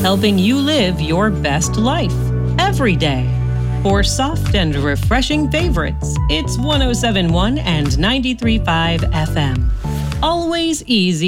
helping you live your best life every day. For soft and refreshing favorites, it's 107.1 and 93.5 FM. Always easy